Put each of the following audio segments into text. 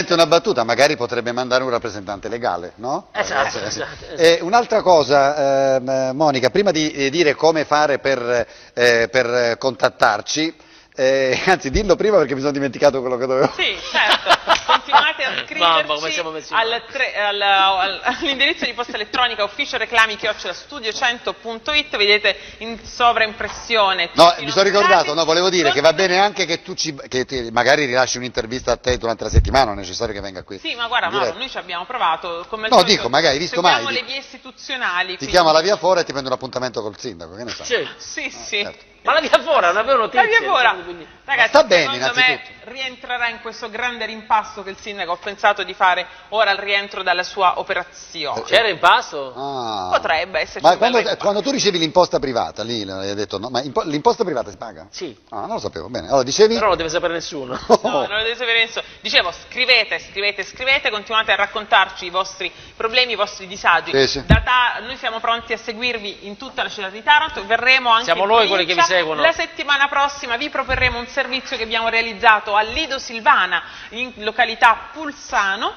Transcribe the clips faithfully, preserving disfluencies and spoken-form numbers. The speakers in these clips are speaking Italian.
permette una battuta, magari potrebbe mandare un rappresentante legale, no? Esatto, Eh, esatto, esatto. E un'altra cosa, eh, Monica, prima di eh, dire come fare per, eh, per contattarci, eh, anzi dillo prima perché mi sono dimenticato quello che dovevo. Sì, certo, continuate a Mamma, come siamo scriverci messi male. al tre- al- al- all'indirizzo di posta elettronica ufficio reclami chiocciola studio cento punto it, vedete in sovraimpressione No, tutti i mi sono nostri ricordato, dati. no, volevo dire che va Continu- bene anche che tu ci, che ti- magari rilasci un'intervista a te durante la settimana, non è necessario che venga qui. Sì, ma guarda In Mauro, diretta. noi ci abbiamo provato, come al No, solito, dico, magari, visto seguiamo mai, le dico. vie istituzionali. Ti quindi- chiama la via fuori e ti prende un appuntamento col sindaco, che ne sai? Sì. Sì, sì. certo. Ma la via fuori è una vera notizia. La via fuora. quindi- Ragazzi, sta bene, secondo me innanzitutto. rientrerà in questo grande rimpasto che il sindaco ha pensato di fare ora al rientro dalla sua operazione. C'era impasto? Ah. Potrebbe esserci Ma un quando, bel rimpasto. quando tu ricevi l'imposta privata, lì hai detto no, ma impo- l'imposta privata si paga? Sì. Ah, non lo sapevo, bene. Allora, dicevi? Però non deve sapere nessuno. No, non lo deve sapere nessuno. Dicevo, scrivete, scrivete, scrivete, continuate a raccontarci i vostri problemi, i vostri disagi. Sì, sì. Da Ta- noi siamo pronti a seguirvi in tutta la città di Taranto, verremo anche Siamo in noi quelli che provincia. vi seguono. La settimana prossima vi proporremo un servizio che abbiamo realizzato a Lido Silvana, in località Pulsano.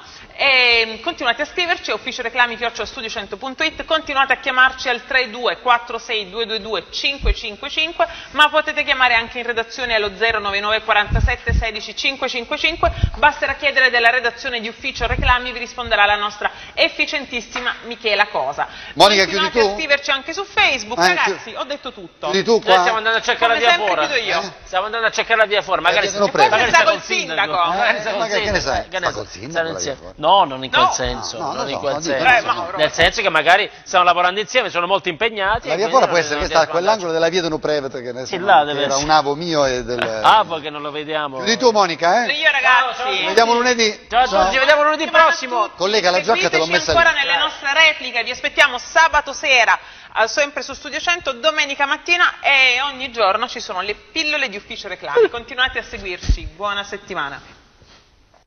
E continuate a scriverci a ufficio reclami chiocciola studio cento punto it, continuate a chiamarci al tre due quattro sei due due due cinque cinque cinque, ma potete chiamare anche in redazione allo zero nove nove quarantasette sedici cinquecentocinquantacinque, basterà chiedere della redazione di ufficio reclami, vi risponderà la nostra efficientissima Michela Cosa. Monica, continuate chiudi tu? a scriverci anche su Facebook, Eh, ragazzi, ho detto tutto. Chiudi tu Noi qua? stiamo andando a cercare Come la via sempre fuori. chiudo io. Eh? Stiamo andando a cercare la via fuori. Magari, Eh, te lo sta- prego. magari Forse sta sta col col sindaco. sindaco. Magari Eh, sta col ma che- che ne sindaco. sai? Che ne Sta so. col sindaco Sta nel la via sen- fuori? No, non in quel No. senso. No, no, non in no, quel no, dico, senso. no, Eh, Mauro. Nel senso che magari stanno lavorando insieme, sono molto impegnati. La e via quindi fuori non- può essere non che sta a riescono ad quell'angolo della via de Nuprevet, che ne Sì, so, là che deve era essere. un avo mio e del... andarci. Ah, perché non lo vediamo. Chiudi tu, Monica, eh? Io ragazzi, Ciao, Ci vediamo lunedì. Ciao a tutti, ci vediamo lunedì Settimana a prossimo. tutti. Collega, la giacca te l'ho Seguiteci messa lì. ancora nelle nostre repliche, vi aspettiamo sabato sera, eh, sempre su Studio cento, domenica mattina e ogni giorno ci sono le pillole di ufficio reclami. Continuate a seguirci, buona settimana.